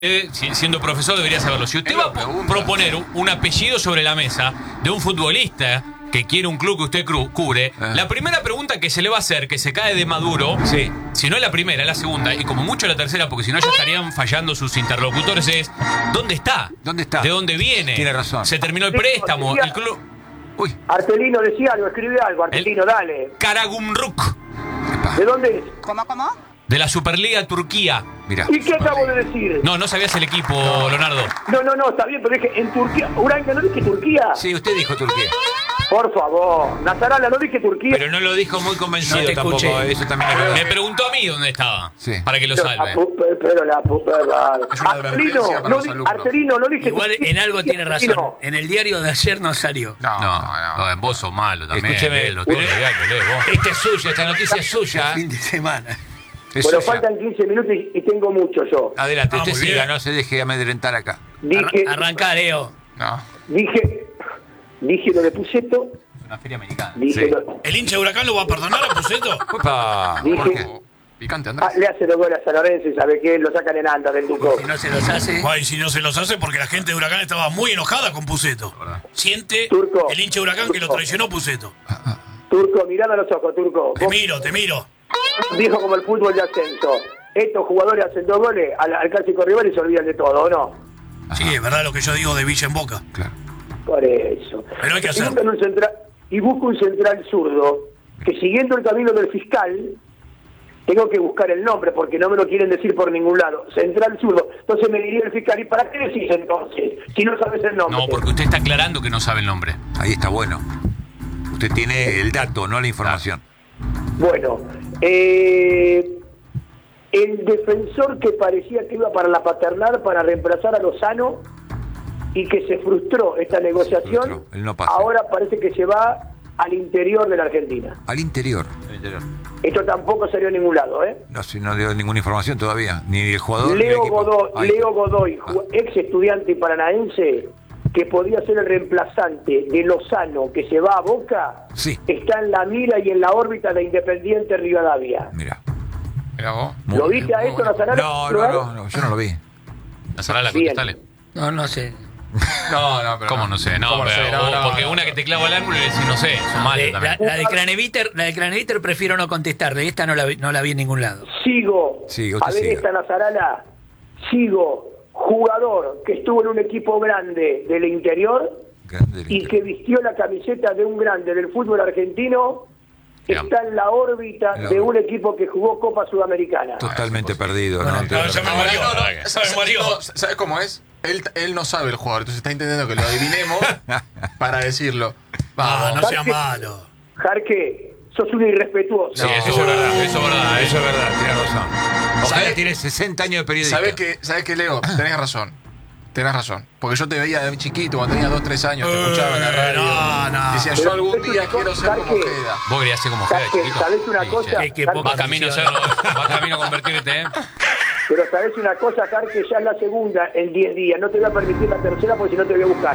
siendo profesor debería saberlo. Si usted va a proponer un apellido sobre la mesa de un futbolista que quiere un club que usted cubre, la primera pregunta que se le va a hacer, que se cae de maduro, si no es la primera, es la segunda, y como mucho la tercera, porque si no ya estarían fallando sus interlocutores, es ¿dónde está? ¿Dónde está? ¿De dónde viene? Tiene razón. Se terminó el préstamo, el club... Uy. Artelino decía algo, escribe algo, Artelino, dale. Karagümrük. ¿De dónde es? ¿Cómo? De la Superliga Turquía. Mirá. ¿Y qué acabo de decir? No sabías el equipo, Leonardo. No, está bien, pero dije en Turquía. Uranga, ¿no dije Turquía? Sí, usted dijo Turquía. Por favor, Nazarala, ¿no dije Turquía? Pero no lo dijo muy convencido No te tampoco. escuché. Eso también me preguntó a mí dónde estaba. Sí. Para que lo salve. Pero la puta madre. Es una advertencia para los alumnos. Artelino, no dije Igual Turquía. en algo tiene razón. Artelino. En el diario de ayer no salió. No, vos sos malo también. Escúcheme, Léelo todo, leelo vos. esta es suya, esta noticia es suya. Fin de semana. Es Bueno, suya. faltan 15 minutos y tengo mucho yo. Adelante, usted muy siga, bien. no se deje amedrentar acá. Dije, Arranca, Leo. dije lo de Puceto. Una feria americana. Dije Sí. lo, ¿El hincha de Huracán lo va a perdonar a Puceto? Opa. dije, ¿Por qué? Picante, Andrés. le hace los goles a San Lorenzo y sabe que lo sacan en anda del Duco. Si no se los hace. Ay, si no se los hace porque la gente de Huracán estaba muy enojada con Puceto. Siente Turco. el hincha de Huracán que lo traicionó Puceto. Turco, mirame a los ojos, Turco. Te miro. Dijo como el fútbol de ascenso. Estos jugadores hacen 2 goles al clásico rival y se olvidan de todo, ¿o no? Sí, es verdad lo que yo digo de Villa en Boca. Claro. Por eso. Pero hay que Y hacerlo. buscan busco un central zurdo que, siguiendo el camino del fiscal, tengo que buscar el nombre porque no me lo quieren decir por ningún lado. Central zurdo. Entonces me diría el fiscal, ¿y para qué decís entonces? Si no sabes el nombre. No, porque usted está aclarando que no sabe el nombre. Ahí está bueno. Usted tiene el dato, no la información. Bueno, el defensor que parecía que iba para la paternal para reemplazar a Lozano y que se frustró esta negociación, Él no pasa. ahora parece que se va al interior de la Argentina. Al interior. Esto tampoco salió a ningún lado, ¿eh? No, si no dio ninguna información todavía. Ni el jugador ni el Leo equipo. Ahí. Leo Godoy, ex estudiante paranaense, que podía ser el reemplazante de Lozano, que se va a Boca, Sí. está en la mira y en la órbita de Independiente Rivadavia. Mira. Mirá vos. ¿Lo viste a esto, Nazarala? No, yo no lo vi. Nazarala, Bien. contestale. No sé. No, pero ¿Cómo no sé? No, ¿Cómo pero, sé? No, porque una que te clava el ángulo y decís no sé, son malos también. La de Craneviter prefiero no contestar. De esta no la vi en ningún lado. Sigo. Sí, usted A ver siga. esta, Nazarala. Sigo. Jugador que estuvo en un equipo grande del interior Grande del y interior. que vistió la camiseta de un grande del fútbol argentino, Bien. está en la órbita En la de un órbita. equipo que jugó Copa Sudamericana. Totalmente perdido. Bueno, ¿no? No, ya me mareó. Ya me mareó. ¿Sabes cómo es? Él no sabe el jugador, entonces está intentando que lo adivinemos para decirlo. Ah, no sea Jarque- malo. Jarque, sos un irrespetuoso. Sí, eso es verdad, eso es verdad. Eso es verdad, tiene razón. Ojalá ¿Sabe? tiene 60 años de periodista. ¿Sabes qué, Leo? Tenés razón. Porque yo te veía de chiquito, cuando tenía 2, 3 años, te escuchaba en la radio. no. Decía, yo algún día quiero ser como Jarque, Ojeda. Vos querías ser como Ojeda, Jarque, chiquito. ¿sabés una Sí, cosa? sí. Qué Jarque, poca Va camino a convertirte, ¿eh? Pero sabés una cosa, Jarque, ya es la segunda en 10 días. No te voy a permitir la tercera porque si no te voy a buscar.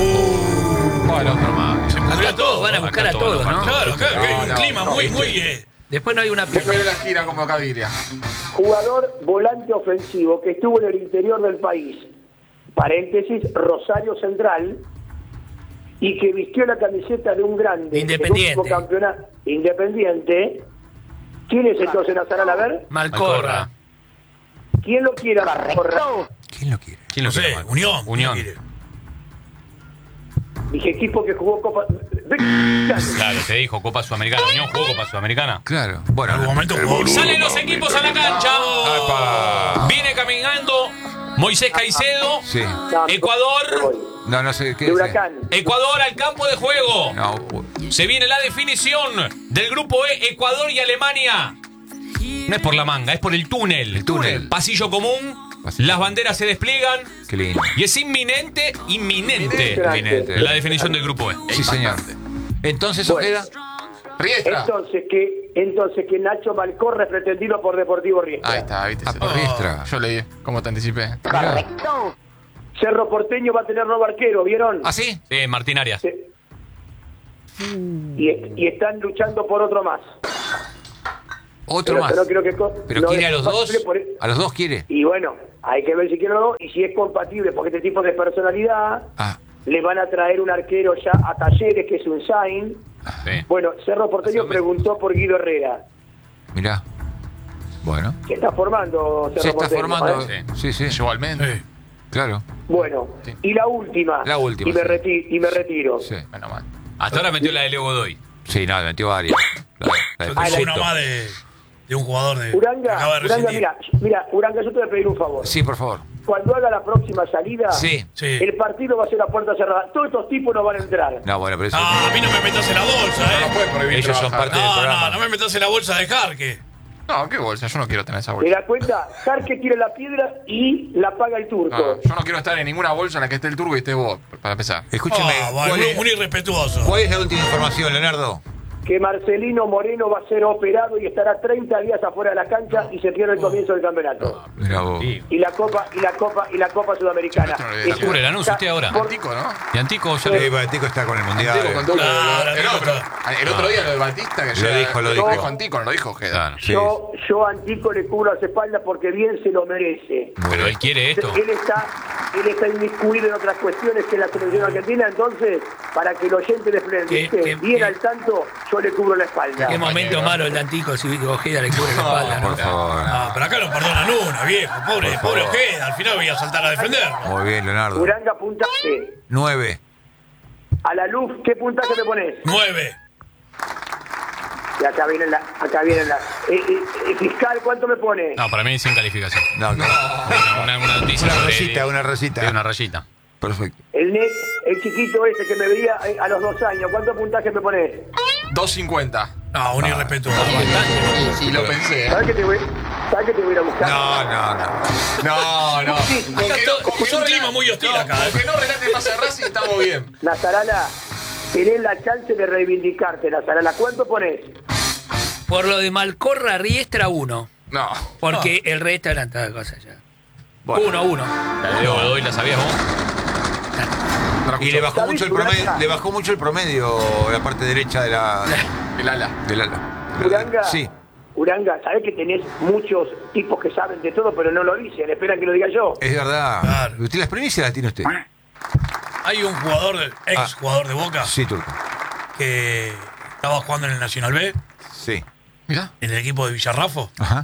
Bueno, otro más. Acá todos van a buscar a todos, ¿no? Claro, que hay un No, clima muy. Después no hay una Después de la gira como Gaviria. Jugador volante ofensivo que estuvo en el interior del país, paréntesis, Rosario Central, y que vistió la camiseta de un grande Independiente. del último campeonato Independiente. ¿Quién es entonces, Nazarala? A ver, Malcorra. ¿quién lo quiere? Malcorra? ¿Quién lo quiere? ¿Quién No lo quiere sé, más? Unión. Unión. ¿Quién quiere? Dije equipo que jugó Copa. Claro, te dijo Copa Sudamericana. Unión jugó Copa Sudamericana. Claro. Bueno, En algún momento jugó. Salen los equipos a la cancha. ¡Apa! Viene caminando Moisés Caicedo. Sí. Ecuador. No sé qué De es. Huracán. Ecuador al campo de juego. No, Se viene la definición del grupo E, Ecuador y Alemania. No es por la manga, es por el túnel. El túnel. Pasillo común. Pasillo. Las banderas se despliegan. qué lindo. Y es inminente Inminente. la definición del grupo E. Sí, señor. Entonces, Bueno. Ojeda. Riestra. Entonces que Nacho Malcorra es pretendido por Deportivo Riestra. Ahí está, viste. Ah, por Riestra. Yo leí, como te anticipé. Cerro Porteño va a tener nuevo arquero, ¿vieron? ¿Ah, sí? Sí, Martín Arias. Y están luchando por otro más. Otro más. Pero creo que ¿Pero no quiere es a los dos? compatible por- ¿A los dos quiere? Y bueno, hay que ver si quiere o no, y si es compatible, porque este tipo de personalidad Ah, le van a traer un arquero ya a Talleres, que es un sign. Sí. Bueno, Cerro Porteño preguntó por Guido Herrera. mirá. Bueno. Se está formando Cerro Se está Porteño, formando. ¿eh? Sí, sí, Igualmente. claro. Bueno, y la última. La última, Y me, sí. y me retiro. Sí. Menos mal. Hasta ahora metió la de Leo Godoy. Sí, no, le metió varias. La de Yo tengo una Puyito. más de un jugador que Uranga, acaba de Uranga, rescindir. mira, Uranga, yo te voy a pedir un favor. Sí, por favor. Cuando haga la próxima salida, Sí. Sí. el partido va a ser a puerta cerrada. Todos estos tipos no van a entrar. No, bueno, pero eso. Ah, a mí no me metas en la bolsa, No puede prohibir Ellos son trabajar. parte del No, programa. no me metas en la bolsa de Jarque. No, ¿qué bolsa? Yo no quiero tener esa ¿Te bolsa. das cuenta? Jarque tira la piedra y la paga el turco. No, yo no quiero estar en ninguna bolsa en la que esté el turco y esté vos, para empezar. Escúcheme, Ah, bueno, ¿cuál, muy irrespetuoso. cuál es la última información, Leonardo? Que Marcelino Moreno va a ser operado y estará 30 días afuera de la cancha y se pierde el comienzo del campeonato. Mirá vos. Sí. Y la Copa Sudamericana. Esto no le Es Cubre el anuncio usted ahora. por- Antico, ¿no? Y Antico ya le... Tico está con el mundial. Antico con todo lo- Claro, el, Antico el otro día lo de Batista que Lo ya- dijo, lo Lo dijo. dijo Antico, no lo dijo Ojeda. Claro. Sí. Yo a Antico le cubro las espaldas porque bien se lo merece. Pero él quiere esto. Él está inmiscuido en otras cuestiones que la selección argentina, entonces, para que el oyente de Flair esté bien al tanto, yo le cubro la espalda. Qué momento malo el de Antico si Ojeda le cubre la espalda, ¿no? Por favor. Ah, pero acá no perdonan una, viejo. Pobre Ojeda. Al final voy a saltar a defenderlo. Muy bien, Leonardo. Uranga, puntaje. 9. A la luz, ¿qué puntaje me pones? 9. Y acá viene la. Fiscal, ¿cuánto me pone? No, para mí sin calificación. No, no. Una noticia. Una sobre- rayita, una rayita. Sí, una rayita. Perfecto. El chiquito ese que me veía a los 2 años, ¿cuánto puntaje me pones? 2.50. No, un irrespetuoso. Y lo pensé, ¿eh? ¿Sabes que te voy a ir a buscar? No, no, no. No, no. Acá es un clima muy hostil acá, ¿eh? Que no relate más a Racing, estamos bien. Nazarala, tenés la chance de reivindicarte, Nazarala. ¿Cuánto pones? Por lo de Malcorra, Riestra 1. No. Porque el resto eran todas cosas ya. Bueno. 1-1. La de Leo Godoy, ¿la sabías vos? No la Y le escucho. bajó mucho el promedio, le bajó mucho el promedio la parte derecha de la El ala. del ala. Uranga, Sí. Uranga, sabés que tenés muchos tipos que saben de todo, pero no lo dicen, esperan que lo diga yo. Es verdad. Claro. Usted las primicias las tiene usted. Hay un jugador, ex jugador de Boca, Sí, Turco. que estaba jugando en el Nacional B, Sí. Mirá. en el equipo de Villarrafo, Ajá.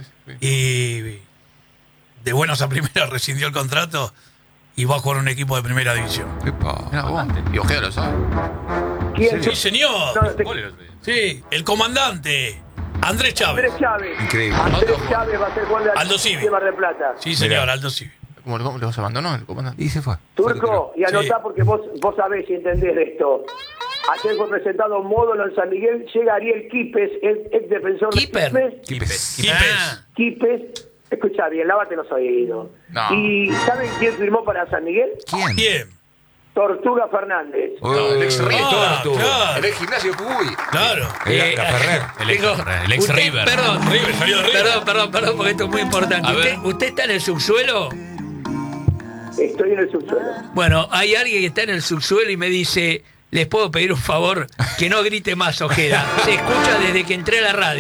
y de buenas a primeras rescindió el contrato y va a jugar en un equipo de primera división. Epa. Mirá vos. Y Ojeda lo sabe. ¿Quién? Sí, señor. No, te- ¿Cuál era el otro día? Sí, el comandante Andrés Chávez. Andrés Chávez. Increíble. Andrés Chávez va a ser jugador de Aldo Civi. de Mar del Plata. Sí, señor, Aldo Civi. ¿Cómo lo se abandonó el comandante? Y se fue. Turco, y anotá Sí. porque vos sabés y entendés de esto. Ayer fue presentado Módulo en San Miguel, llega Ariel Quipes, el ex defensor Quipes. de Quipes. Quipes. Quipes, escucha bien, lávate los oídos. No. ¿Y saben quién firmó para San Miguel? ¿Quién? Bien. Tortuga Fernández. Oh, el ex River. Ah, claro. El ex gimnasio Puy. Claro. La Ferrer. El ex, Tengo- el ex usted- River. Perdón, River, salió de River. Perdón, porque esto es muy importante. A ver. ¿Usted está en el subsuelo? Estoy en el subsuelo. Bueno, hay alguien que está en el subsuelo y me dice, ¿les puedo pedir un favor? Que no grite más, Ojeda. Se escucha desde que entré a la radio.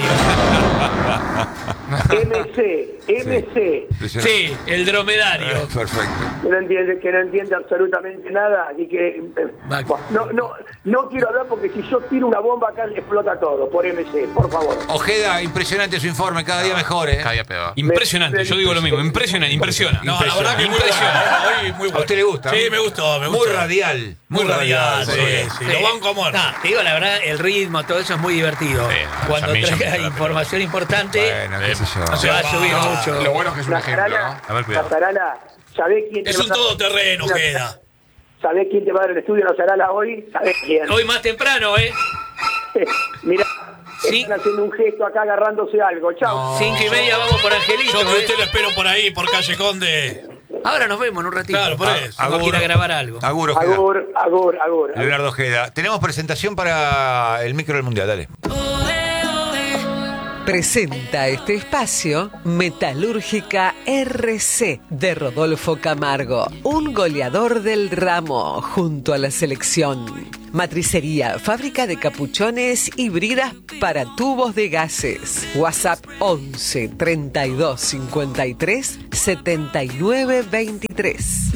MC. Sí, el dromedario. Perfecto. Que no entiende absolutamente nada y que no quiero hablar porque si yo tiro una bomba acá explota todo por MC, por favor. Ojeda, impresionante su informe, cada día mejor, ¿eh? Cada día peor. Impresionante, yo digo lo mismo. Impresiona. No, la verdad que muy Impresiona. bueno. Hoy muy bueno. ¿A usted le gusta? Sí, me gustó. Muy radial. Muy radial, sí, sí. Lo banco a muerte. No, te digo la verdad, el ritmo, todo eso es muy divertido. Sí, Cuando a mí ya me traiga gusta, información importante, Bueno, qué sé yo. no sé. va a subir No, mucho. Lo bueno es que es un ejemplo, Nazarala, ¿no? A ver, cuidado. Nazarala, ¿sabés quién te Es va un a- todoterreno, Ojeda. ¿Sabés quién te va a dar el estudio Nazarala hoy? ¿Sabés quién? Hoy más temprano, ¿eh? Mirá, Sí. están haciendo un gesto acá agarrándose algo. Chao. 5:30 vamos por Angelito. Yo que ¿eh? usted lo espero por ahí, por calle Conde. Ahora nos vemos en un ratito. Claro, por eso. Vamos a ir a grabar algo. Agur, Ojeda. Agur. Leonardo Ojeda. Tenemos presentación para el micro del mundial, dale. Presenta este espacio Metalúrgica RC de Rodolfo Camargo, un goleador del ramo junto a la selección. Matricería, fábrica de capuchones y bridas para tubos de gases. WhatsApp 11 32 53 79 23.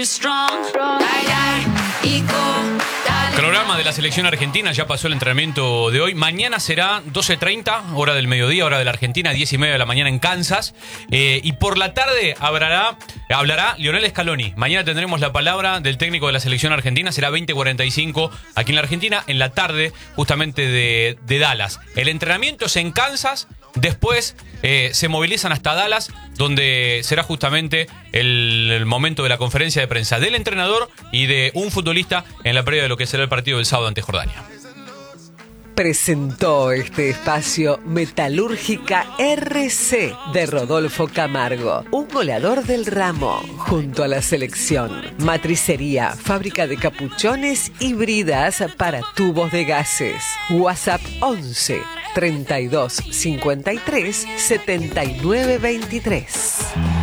Programa de la selección argentina, ya pasó el entrenamiento de hoy. Mañana será 12:30, hora del mediodía, hora de la Argentina, 10:30 de la mañana en Kansas. Y por la tarde hablará Lionel Scaloni. Mañana tendremos la palabra del técnico de la selección argentina, será 20:45 aquí en la Argentina, en la tarde justamente de Dallas. El entrenamiento es en Kansas, después se movilizan hasta Dallas, donde será justamente el momento de la conferencia de prensa del entrenador y de un futbolista en la previa de lo que será el partido del sábado ante Jordania. Presentó este espacio Metalúrgica RC de Rodolfo Camargo, un goleador del ramo junto a la selección. Matricería, fábrica de capuchones y bridas para tubos de gases. WhatsApp 11 32 53 79 23.